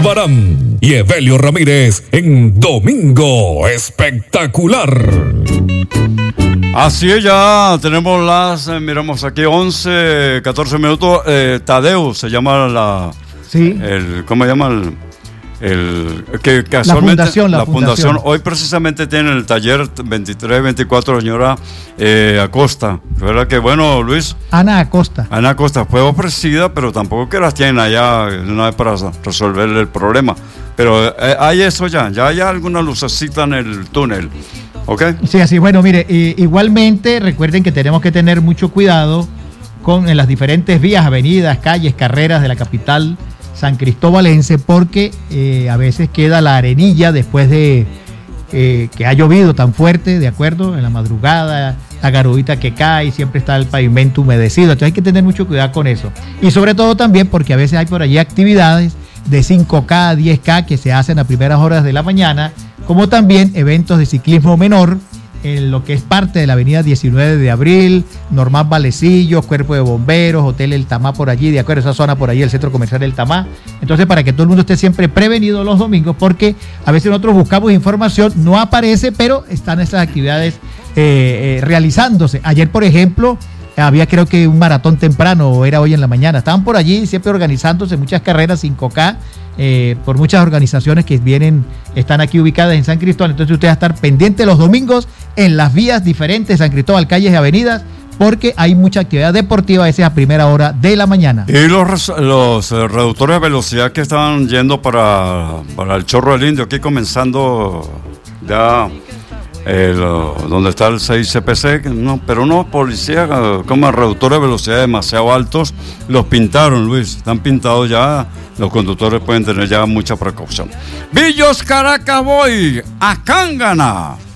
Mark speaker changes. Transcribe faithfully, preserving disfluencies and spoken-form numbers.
Speaker 1: Barán y Evelio Ramírez en Domingo Espectacular.
Speaker 2: Así es, ya tenemos las, eh, miramos aquí, once, catorce minutos. Eh, Tadeo se llama la...
Speaker 3: Sí.
Speaker 2: El, ¿Cómo se llama? El, el que casualmente...
Speaker 3: La fundación, la,
Speaker 2: la fundación.
Speaker 3: fundación.
Speaker 2: Hoy precisamente tiene el taller veintitrés, veinticuatro, señora eh, Acosta. ¿Verdad que bueno, Luis?
Speaker 3: Ana Acosta.
Speaker 2: Ana Acosta fue ofrecida, pero tampoco que las tienen allá de una vez para resolver el problema. Pero eh, hay eso ya, ya hay alguna lucecita en el túnel. ¿Ok?
Speaker 3: Sí, así, bueno, mire, eh, igualmente recuerden que tenemos que tener mucho cuidado con en las diferentes vías, avenidas, calles, carreras de la capital San Cristóbalense, porque eh, a veces queda la arenilla después de eh, que ha llovido tan fuerte, ¿de acuerdo? En la madrugada, la garubita que cae, siempre está el pavimento humedecido, entonces hay que tener mucho cuidado con eso. Y sobre todo también porque a veces hay por allí actividades de cinco K, diez K que se hacen a primeras horas de la mañana, como también eventos de ciclismo menor en lo que es parte de la avenida diecinueve de abril, Normal Valecillos, Cuerpo de Bomberos, Hotel El Tamá por allí, de acuerdo, esa zona por allí, el centro comercial El Tamá. Entonces, para que todo el mundo esté siempre prevenido los domingos, porque a veces nosotros buscamos información, no aparece, pero están esas actividades eh, eh, realizándose. Ayer, por ejemplo, había creo que un maratón temprano, o era hoy en la mañana, estaban por allí siempre organizándose muchas carreras cinco K, eh, por muchas organizaciones que vienen, están aquí ubicadas en San Cristóbal. Entonces usted va a estar pendiente los domingos en las vías diferentes de San Cristóbal, calles y avenidas, porque hay mucha actividad deportiva a veces a primera hora de la mañana.
Speaker 2: Y los, los eh, reductores de velocidad que estaban yendo para, para el Chorro del Indio, aquí comenzando ya el, donde está el seis C P C, no, pero unos policías como reductores de velocidad demasiado altos, los pintaron, Luis, están pintados ya, los conductores pueden tener ya mucha precaución. Villos Caracas voy a Cángana.